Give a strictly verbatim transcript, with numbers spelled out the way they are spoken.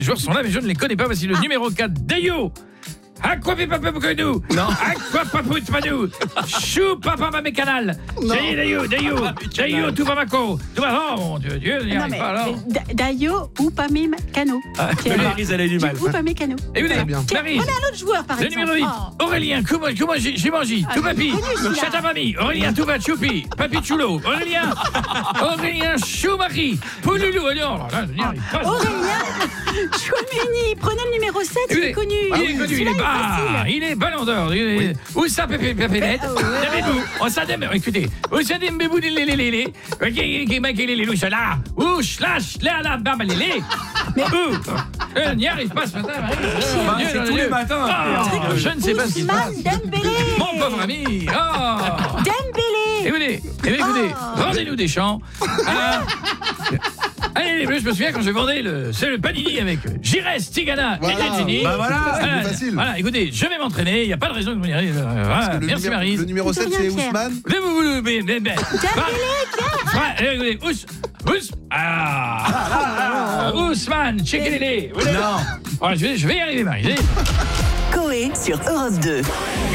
Les joueurs sont là, mais je ne les connais pas. Voici le numéro quatre, Dayo. Aqua papa nous. Non. Aqua papout panou. Chou papa mamé canal. Dayo, Dayo, Dayo. Dayo, tout va maco. Tout va, oh mon Dieu, Dieu, il n'y Non, arrive mais pas alors. D- Dayo ou Pamé Cano. Maryse, elle a eu du mal. Ou Pamé Cano. Et vous Très bien. Maryse. Prenez un autre joueur, par Le exemple. numéro huit, Oh. Aurélien, comment comment j'ai j'ai mangé, Ah, tout mais papi, connu, celui-là. chata mamie, Aurélien, tout va choupi, papi chulo, Aurélien, Aurélien Choumari, Pouloulou, oh non, là, je n'y arrive pas. Aurélien Chouameni. Prenez le numéro sept, il est connu. Il est connu, il Celui-là est bas, facile. il est ballon d'or. il est- Où ça, Pépé, Pépélette? Ah, ouais. Savez-vous, on s'adème, écoutez, où ça dem bébou les les les les, ok, qui m'a qui les les louches là, où slash là là bam les les, où, on n'y arrive pas ce matin. Marie. Bah, Dieu, c'est dans tous Dieu. les matins. Ah, je ne sais pas ce qui se passe. Ousmane Dembélé. Mon pauvre ami, oh. Dembélé. Écoutez, eh bien, écoutez, Oh. vendez-nous des champs. Ah. Allez, les Bleus, je me souviens quand je vendais le, c'est le Panini avec Giresse, Tigana Voilà. et Gentini. Bah voilà, c'est plus facile. Voilà, écoutez, je vais m'entraîner, il n'y a pas de raison que vous n'y arriviez. Euh, voilà, Le merci numéro- Maryse. Le numéro De sept, rien, c'est Pierre. Ousmane. Mais vous, vous, vous, mais, mais, mais, Fra- eh, écoutez, Ous, Ous, ah, Ousmane, Tchekelele. Non. Voilà, je vais, je vais y arriver, Maryse. Coé sur Europe deux.